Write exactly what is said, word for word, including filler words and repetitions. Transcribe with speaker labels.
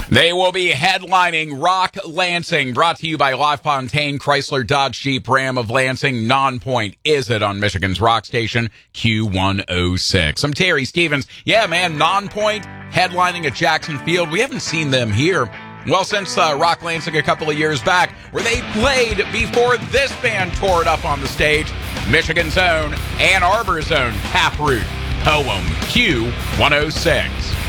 Speaker 1: They will be headlining Rock Lansing, brought to you by LaFontaine Chrysler Dodge Jeep Ram of Lansing. Non-point is it on Michigan's rock station, Q one oh six. I'm Terry Stevens. Yeah, man, Non-point headlining at Jackson Field. We haven't seen them here, well, since uh, Rock Lansing a couple of years back, where they played before this band tore it up on the stage. Michigan's own, Ann Arbor's own Taproot, Poem, Q one oh six.